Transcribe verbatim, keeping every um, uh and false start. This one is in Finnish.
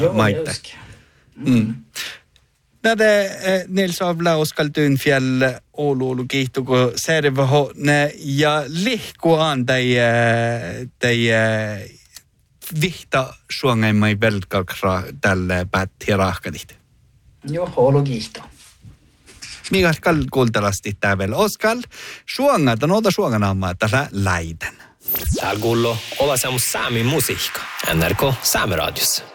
maita. Mm. Näde Nils Avla Oskal Tyynfjäll Ouluulu kiihtuko servaho ne ja lihkuaan tai tai vihta suongaimai velkalkra tälle päätti rahkadit. Joo, Oulu kiihto. Mikä kall kuultelasti tää vielä Oskal suongat on ota suonganaamaa tällä läiden. Täällä kuuluu olla semmoista saamin musiikka. N R K Saameradios.